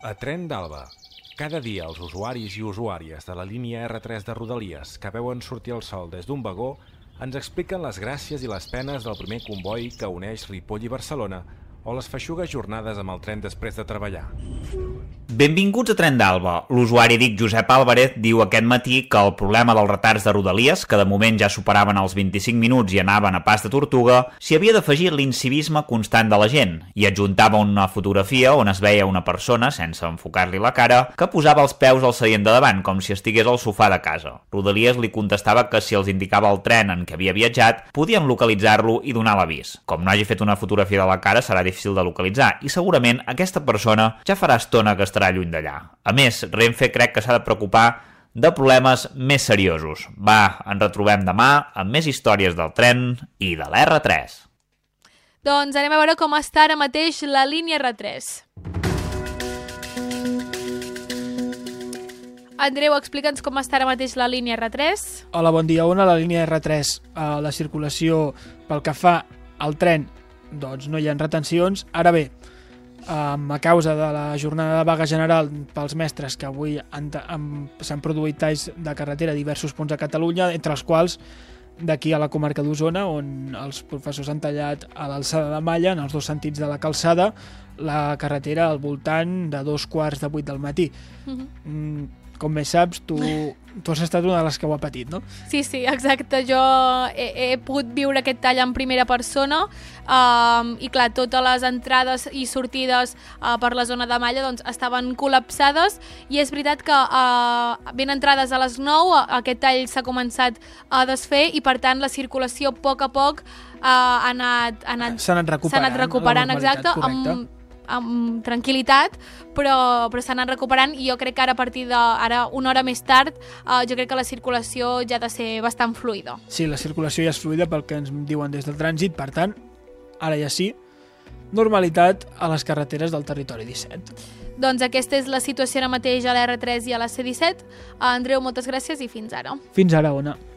A Tren d'Alba. Cada dia els usuaris i usuàries de la línia R3 de Rodalies que veuen sortir el sol des d'un vagó ens expliquen les gràcies i les penes del primer comboi que uneix Ripoll i Barcelona o les feixugues jornades amb el tren després de treballar. Benvinguts a Tren d'Alba. L'usuari dic Josep Álvarez diu aquest matí que el problema dels retards de Rodalies, que de moment ja superaven els 25 minuts i anaven a pas de tortuga, s'hi havia d'afegir l'incivisme constant de la gent, i adjuntava una fotografia on es veia una persona, sense enfocar-li la cara, que posava els peus al seient de davant, com si estigués al sofà de casa. Rodalies li contestava que si els indicava el tren en què havia viatjat, podien localitzar-lo i donar l'avís. Com no hagi fet una fotografia de la cara, serà difícil de localitzar, i segurament aquesta persona ja farà estona que estarà lluny d'allà. A més, Renfe crec que s'ha de preocupar de problemes més seriosos. Va, ens retrobem demà amb més històries del tren i de l'R3. Doncs anem a veure com està ara mateix la línia R3. Andreu, explica'ns com està ara mateix la línia R3. Hola, bon dia. La línia R3, la circulació pel que fa al tren, doncs no hi ha retencions. Ara bé, a causa de la jornada de vaga general pels mestres, que avui s'han produït talls de carretera a diversos punts de Catalunya, entre els quals d'aquí a la comarca d'Osona, on els professors han tallat a l'alçada de Malla, en els dos sentits de la calçada, la carretera al voltant de 7:15 del matí. Com bé saps, tu has estat una de les que ho ha patit, no? Sí, exacte. Jo he pogut viure aquest tall en primera persona i clar, totes les entrades i sortides per la zona de Malla doncs, estaven col·lapsades, i és veritat que ben entrades a les 9 aquest tall s'ha començat a desfer i per tant la circulació a poc s'ha anat recuperant, exacte, amb tranquil·litat, però s'ha anat recuperant, i jo crec que ara a partir d'ara, una hora més tard, jo crec que la circulació ja ha de ser bastant fluida. Sí, la circulació ja és fluida pel que ens diuen des del trànsit, per tant, ara ja sí, normalitat a les carreteres del territori 17. Doncs aquesta és la situació ara mateix a l'R3 i a la C-17. Andreu, moltes gràcies i fins ara. Fins ara, Ona.